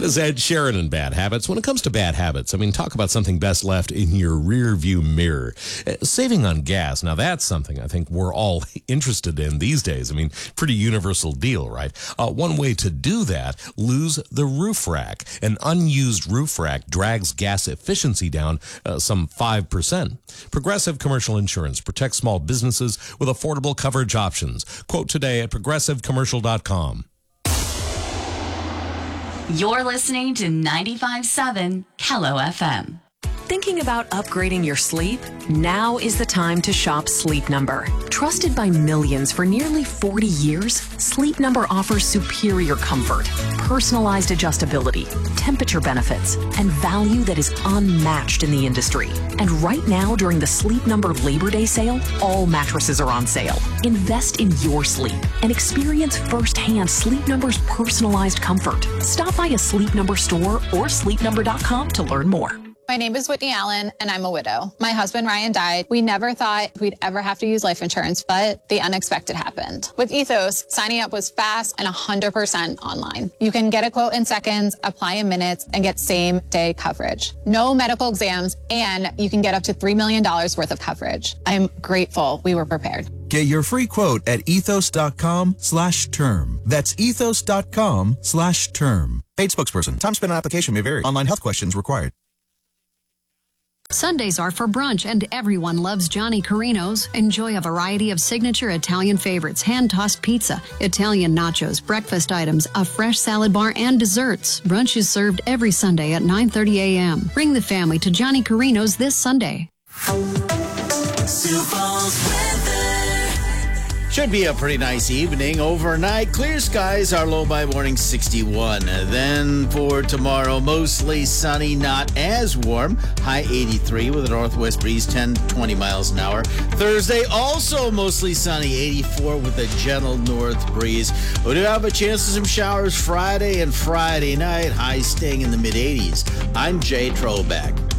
is Ed Sheeran and Bad Habits. When it comes to bad habits, I mean, talk about something best left in your rear view mirror. Saving on gas, now that's something I think we're all interested in these days. I mean, pretty universal deal, right? One way to do that, lose the roof rack. An unused roof rack drags gas efficiency down some 5%. Progressive Commercial Insurance protects small businesses with affordable coverage options. Quote today at progressivecommercial.com. You're listening to 95.7 Kello FM. Thinking about upgrading your sleep? Now is the time to shop Sleep Number. Trusted by millions for nearly 40 years, Sleep Number offers superior comfort, personalized adjustability, temperature benefits, and value that is unmatched in the industry. And right now, during the Sleep Number Labor Day sale, all mattresses are on sale. Invest in your sleep and experience firsthand Sleep Number's personalized comfort. Stop by a Sleep Number store or sleepnumber.com to learn more. My name is Whitney Allen, and I'm a widow. My husband, Ryan, died. We never thought we'd ever have to use life insurance, but the unexpected happened. With Ethos, signing up was fast and 100% online. You can get a quote in seconds, apply in minutes, and get same-day coverage. No medical exams, and you can get up to $3 million worth of coverage. I'm grateful we were prepared. Get your free quote at ethos.com/term. That's ethos.com/term. Paid spokesperson. Time spent on application may vary. Online health questions required. Sundays are for brunch, and everyone loves Johnny Carino's. Enjoy a variety of signature Italian favorites, hand-tossed pizza, Italian nachos, breakfast items, a fresh salad bar, and desserts. Brunch is served every Sunday at 9:30 a.m. Bring the family to Johnny Carino's this Sunday. Sioux Falls weather. Should be a pretty nice evening. Overnight, clear skies, are low by morning 61. Then for tomorrow, mostly sunny, not as warm. High 83 with a northwest breeze, 10-20 miles an hour. Thursday, also mostly sunny, 84 with a gentle north breeze. We do have a chance of some showers Friday and Friday night, highs staying in the mid-80s. I'm Jay Trobeck.